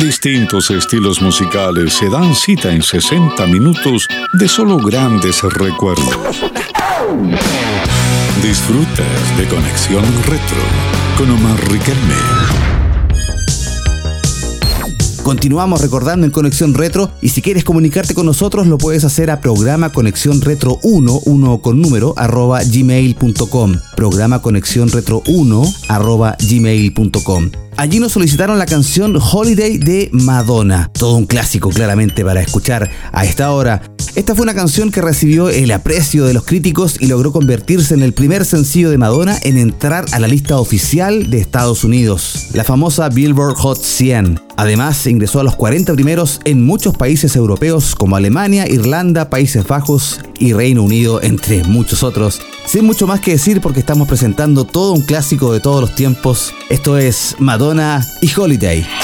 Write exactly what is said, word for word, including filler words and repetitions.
Distintos estilos musicales se dan cita en sesenta minutos de solo grandes recuerdos. Disfrutas de Conexión Retro con Omar Riquelme. Continuamos recordando en Conexión Retro, y si quieres comunicarte con nosotros lo puedes hacer a programa conexión retro uno, uno con número, arroba gmail punto com. Programa conexión retro uno, arroba gmail punto com. Allí nos solicitaron la canción Holiday de Madonna, todo un clásico claramente para escuchar a esta hora. Esta fue una canción que recibió el aprecio de los críticos y logró convertirse en el primer sencillo de Madonna en entrar a la lista oficial de Estados Unidos, la famosa Billboard Hot cien. Además, ingresó a los cuarenta primeros en muchos países europeos como Alemania, Irlanda, Países Bajos y Reino Unido, entre muchos otros. Sin mucho más que decir porque estamos presentando todo un clásico de todos los tiempos. Esto es Madonna y Holiday.